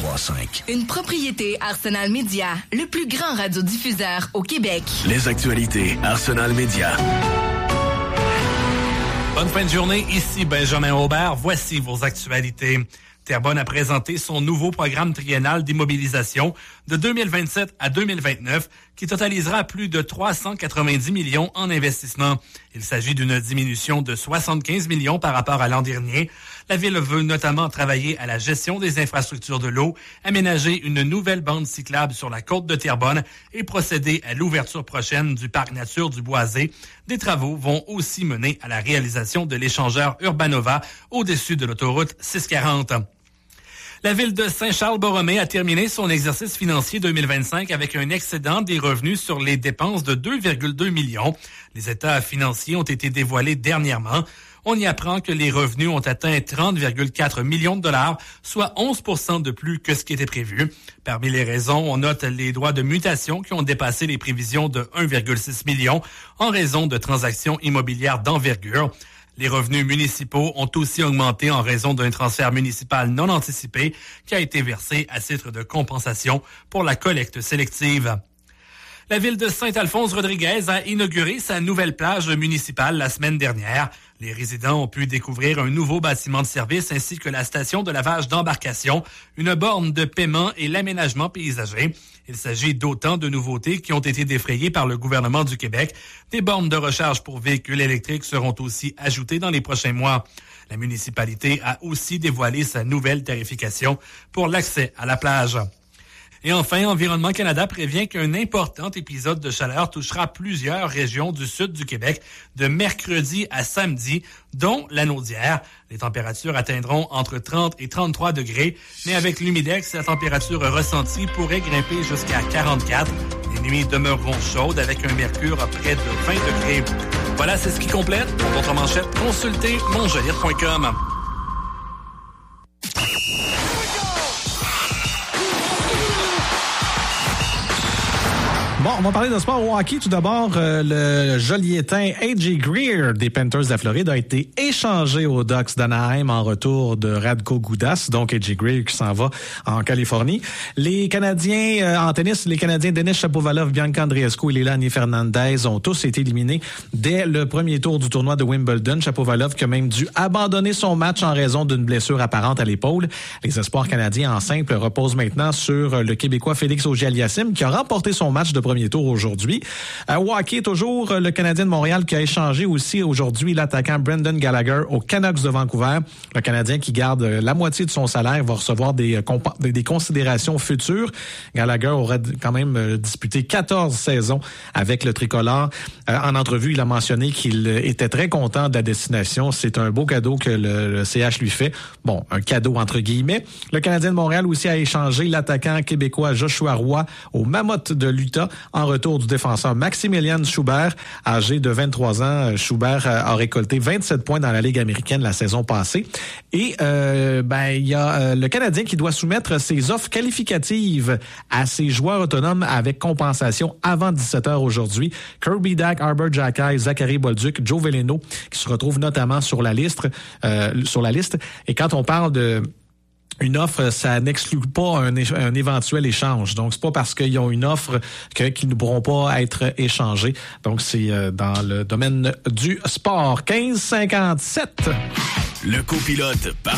103.5. Une propriété Arsenal Média, le plus grand radiodiffuseur au Québec. Les actualités Arsenal Média. Bonne fin de journée, ici Benjamin Aubert. Voici vos actualités. Terrebonne a présenté son nouveau programme triennal d'immobilisation de 2027 à 2029 qui totalisera plus de 390 millions en investissement. Il s'agit d'une diminution de 75 millions par rapport à l'an dernier. La Ville veut notamment travailler à la gestion des infrastructures de l'eau, aménager une nouvelle bande cyclable sur la côte de Terrebonne et procéder à l'ouverture prochaine du parc nature du Boisé. Des travaux vont aussi mener à la réalisation de l'échangeur Urbanova au-dessus de l'autoroute 640. La Ville de Saint-Charles-Borromée a terminé son exercice financier 2025 avec un excédent des revenus sur les dépenses de 2,2 millions. Les états financiers ont été dévoilés dernièrement. On y apprend que les revenus ont atteint 30,4 millions de dollars, soit 11% de plus que ce qui était prévu. Parmi les raisons, on note les droits de mutation qui ont dépassé les prévisions de 1,6 million en raison de transactions immobilières d'envergure. Les revenus municipaux ont aussi augmenté en raison d'un transfert municipal non anticipé qui a été versé à titre de compensation pour la collecte sélective. La Ville de Saint-Alphonse-Rodriguez a inauguré sa nouvelle plage municipale la semaine dernière. Les résidents ont pu découvrir un nouveau bâtiment de service ainsi que la station de lavage d'embarcation, une borne de paiement et l'aménagement paysager. Il s'agit d'autant de nouveautés qui ont été défrayées par le gouvernement du Québec. Des bornes de recharge pour véhicules électriques seront aussi ajoutées dans les prochains mois. La municipalité a aussi dévoilé sa nouvelle tarification pour l'accès à la plage. Et enfin, Environnement Canada prévient qu'un important épisode de chaleur touchera plusieurs régions du sud du Québec de mercredi à samedi, dont la Naudière. Les températures atteindront entre 30 et 33 degrés, mais avec l'humidex, la température ressentie pourrait grimper jusqu'à 44. Les nuits demeureront chaudes avec un mercure près de 20 degrés. Voilà, c'est ce qui complète. Pour d'autres manchettes, consultez mongelire.com. Bon, on va parler de sport au hockey. Tout d'abord, le Joliétain A.J. Greer des Panthers de la Floride a été échangé aux Ducks d'Anaheim en retour de Radko Gudas. Donc, A.J. Greer qui s'en va en Californie. Les Canadiens en tennis, les Canadiens Denis Shapovalov, Bianca Andreescu et Leilani Fernandez ont tous été éliminés dès le premier tour du tournoi de Wimbledon. Shapovalov qui a même dû abandonner son match en raison d'une blessure apparente à l'épaule. Les espoirs canadiens en simple reposent maintenant sur le Québécois Félix Auger-Aliassime qui a remporté son match de premier tour aujourd'hui. Au hockey, toujours le Canadien de Montréal qui a échangé aussi aujourd'hui l'attaquant Brendan Gallagher aux Canucks de Vancouver. Le Canadien qui garde la moitié de son salaire va recevoir des considérations futures. Gallagher aurait quand même disputé 14 saisons avec le tricolore. En entrevue, il a mentionné qu'il était très content de la destination. C'est un beau cadeau que le CH lui fait. Bon, un cadeau entre guillemets. Le Canadien de Montréal aussi a échangé l'attaquant québécois Joshua Roy aux Mammoths de l'Utah en retour du défenseur Maximilian Schubert, âgé de 23 ans. Schubert a récolté 27 points dans la Ligue américaine la saison passée. Et il y a le Canadien qui doit soumettre ses offres qualificatives à ses joueurs autonomes avec compensation avant 17h aujourd'hui. Kirby Dach, Arbor Xhekaj, Zachary Bolduc, Joe Veleno qui se retrouvent notamment sur la liste. Et quand on parle de une offre, ça n'exclut pas un éventuel échange. Donc, c'est pas parce qu'ils ont une offre qu'ils ne pourront pas être échangés. Donc, c'est dans le domaine du sport. 15,57. Le copilote